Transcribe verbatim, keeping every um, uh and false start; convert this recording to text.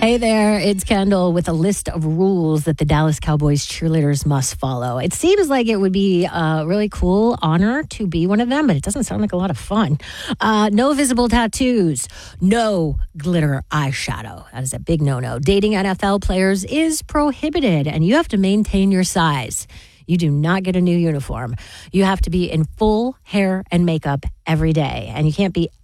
Hey there, it's Kendall with a list of rules that the Dallas Cowboys cheerleaders must follow. It seems like it would be a really cool honor to be one of them, but it doesn't sound like a lot of fun. Uh, no visible tattoos, no glitter eyeshadow. That is a big no-no. Dating N F L players is prohibited, and you have to maintain your size. You do not get a new uniform. You have to be in full hair and makeup every day, and you can't be